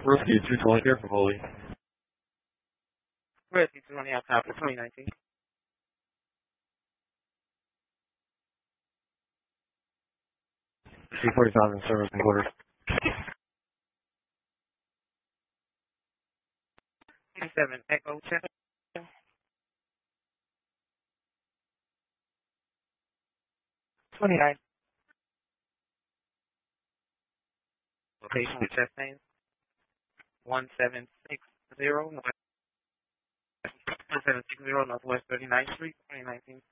Rescue 220 here from Holy. Rescue 220 out top for 2019. C-45 in service and quarters. 87 Echo Check. $29. Location of Chastain. 1760 Northwest 39th Street, 2019.